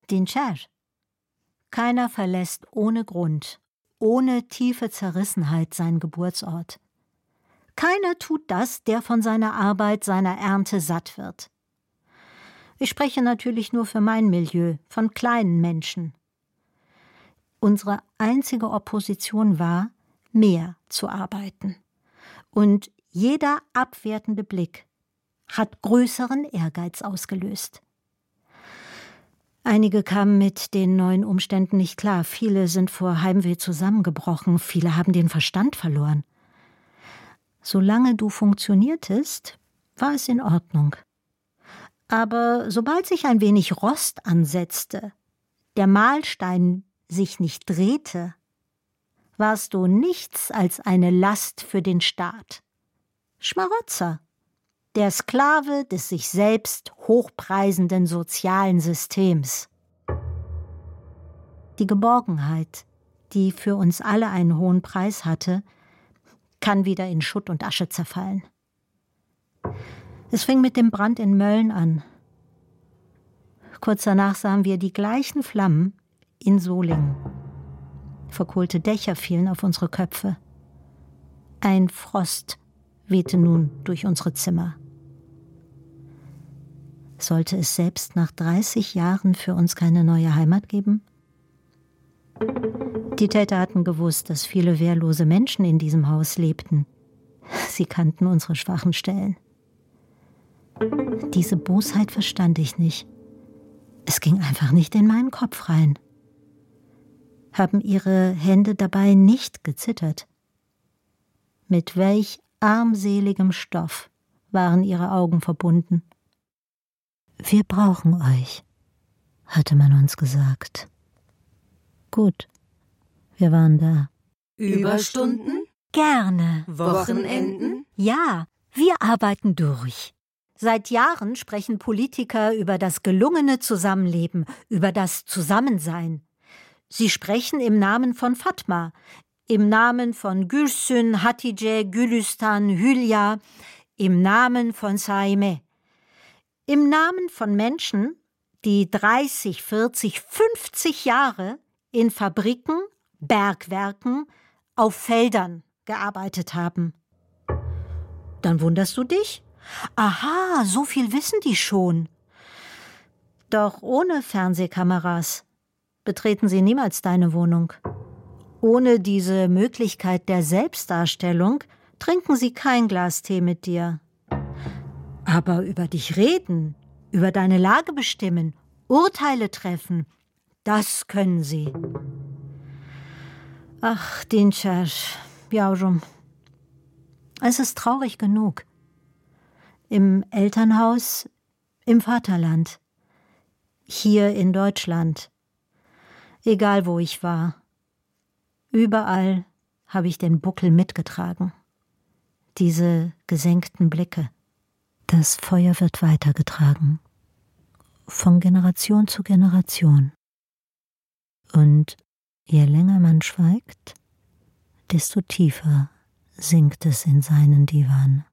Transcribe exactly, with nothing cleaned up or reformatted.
Dinçer. Keiner verlässt ohne Grund, ohne tiefe Zerrissenheit seinen Geburtsort. Keiner tut das, der von seiner Arbeit, seiner Ernte satt wird. Ich spreche natürlich nur für mein Milieu, von kleinen Menschen. Unsere einzige Opposition war, mehr zu arbeiten. Und jeder abwertende Blick hat größeren Ehrgeiz ausgelöst. Einige kamen mit den neuen Umständen nicht klar. Viele sind vor Heimweh zusammengebrochen. Viele haben den Verstand verloren. Solange du funktioniertest, war es in Ordnung. Aber sobald sich ein wenig Rost ansetzte, der Mahlstein sich nicht drehte, warst du nichts als eine Last für den Staat. Schmarotzer, der Sklave des sich selbst hochpreisenden sozialen Systems. Die Geborgenheit, die für uns alle einen hohen Preis hatte, kann wieder in Schutt und Asche zerfallen. Es fing mit dem Brand in Mölln an. Kurz danach sahen wir die gleichen Flammen in Solingen. Verkohlte Dächer fielen auf unsere Köpfe. Ein Frost wehte nun durch unsere Zimmer. Sollte es selbst nach dreißig Jahren für uns keine neue Heimat geben? Die Täter hatten gewusst, dass viele wehrlose Menschen in diesem Haus lebten. Sie kannten unsere schwachen Stellen. Diese Bosheit verstand ich nicht. Es ging einfach nicht in meinen Kopf rein. Haben ihre Hände dabei nicht gezittert? Mit welch armseligem Stoff waren ihre Augen verbunden? Wir brauchen euch, hatte man uns gesagt. Gut, wir waren da. Überstunden? Gerne. Wochenenden? Ja, wir arbeiten durch. Seit Jahren sprechen Politiker über das gelungene Zusammenleben, über das Zusammensein. Sie sprechen im Namen von Fatma, im Namen von Gülsün, Hatice, Gülistan, Hülya, im Namen von Saime. Im Namen von Menschen, die dreißig, vierzig, fünfzig Jahre in Fabriken, Bergwerken, auf Feldern gearbeitet haben. Dann wunderst du dich? Aha, so viel wissen die schon. Doch ohne Fernsehkameras betreten sie niemals deine Wohnung. Ohne diese Möglichkeit der Selbstdarstellung trinken sie kein Glas Tee mit dir. Aber über dich reden, über deine Lage bestimmen, Urteile treffen, das können sie. Ach, Dinçer, yavrum. Es ist traurig genug. Im Elternhaus, im Vaterland, hier in Deutschland, egal wo ich war. Überall habe ich den Buckel mitgetragen. Diese gesenkten Blicke. Das Feuer wird weitergetragen. Von Generation zu Generation. Und je länger man schweigt, desto tiefer sinkt es in seinen Divan.